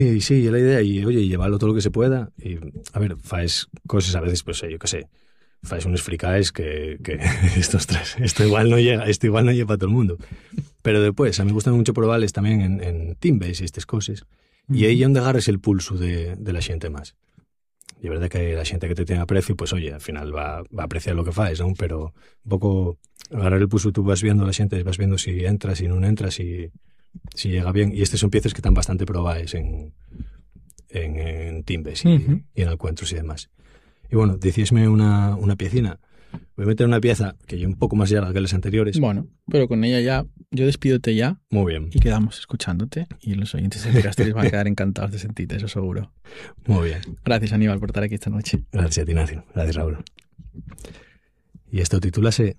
Y sí, la idea, y oye, llevarlo todo lo que se pueda, y a ver, faes cosas a veces, pues yo qué sé, faes unos fricaes que estos tres, esto igual no llega para todo el mundo. Pero después, a mí me gustan mucho probarles también en Teambase y estas cosas, y ahí es donde agarres el pulso de la gente más. Y es verdad que la gente que te tiene aprecio, pues oye, al final va a apreciar lo que faes, ¿no? Pero un poco agarrar el pulso, tú vas viendo a la gente, vas viendo si entras, si no entras, si llega bien. Y estos son piezas que están bastante probadas en Teambase y en encuentros y demás. Y bueno, decísme una piecina. Voy a meter una pieza que yo un poco más larga que las anteriores. Bueno, pero con ella ya, yo despídote ya. Muy bien. Y quedamos escuchándote. Y los oyentes de Castells van a quedar encantados de sentirte, eso seguro. Muy bien. Gracias, Aníbal, por estar aquí esta noche. Gracias a ti, Ignacio. Gracias, Raúl. Y esto titúlase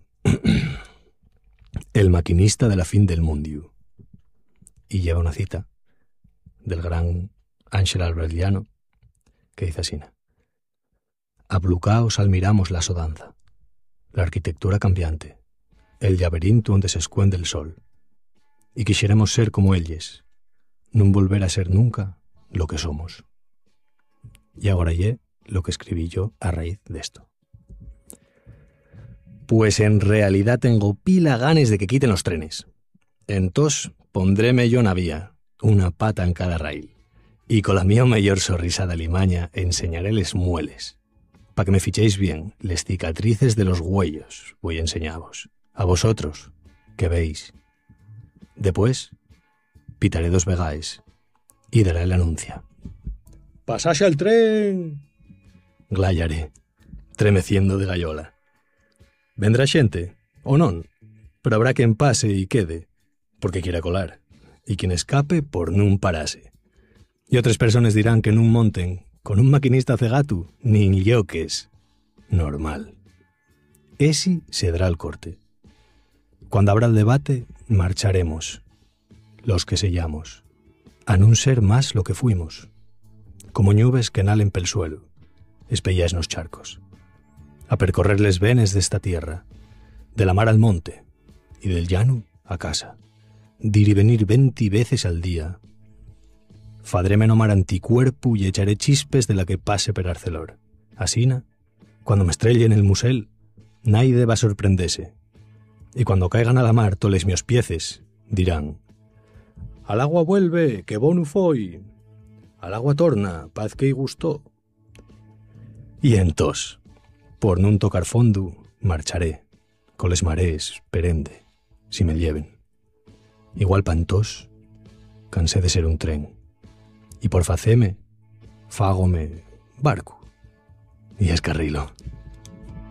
El maquinista de la fin del mundo. Y lleva una cita del gran Ángel Albertiano que dice así: ablucaos al miramos la sodanza, la arquitectura cambiante, el laberinto donde se escuende el sol, y quisiéramos ser como ellos, no volver a ser nunca lo que somos. Y ahora ye lo que escribí yo a raíz de esto. Pues en realidad tengo pila ganes de que quiten los trenes. Entonces pondréme yo na vía, una pata en cada rail, y con la mía mayor sonrisa de alimaña enseñaré les mueles. Pa' que me fichéis bien, les cicatrices de los huellos voy a enseñaros, a vosotros, que veis. Después, pitaré 2 vegaes y daré la anuncia. ¡Pasase al tren! Glayaré, tremeciendo de gallola. Vendrá xente, o non, pero habrá quen pase y quede, porque quiera colar, y quien escape por nun parase. Y otras personas dirán que nun monten con un maquinista cegatu, nin lloques. Normal. Esi se dará el corte. Cuando habrá el debate, marcharemos, los que sellamos, a nun ser más lo que fuimos, como ñubes que nalen pel suelo, espellas nos charcos, a percorrer les venes d'esta tierra, de la mar al monte y del llano a casa, dir y venir 20 veces al día. Fadréme nomar anticuerpo y echaré chispes de la que pase per Arcelor. Asina, cuando me estrelle en el musel, naide va a sorprendese. Y cuando caigan a la mar toles mios pieces, dirán: al agua vuelve, que bonu foi. Al agua torna, paz que y gustó. Y entós, por nun tocar fondo, marcharé, coles marees, perende, si me lleven. Igual pantós, cansé de ser un tren. Y por faceme, fágome barco y escarrilo.